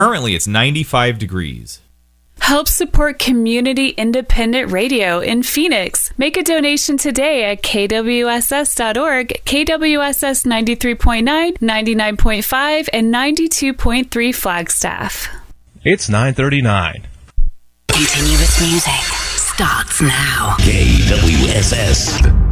Currently, it's 95 degrees. Help support community independent radio in Phoenix. Make a donation today at kwss.org, KWSS 93.9, 99.5, and 92.3 Flagstaff. It's 9:39. Continuous music starts now. KWSS.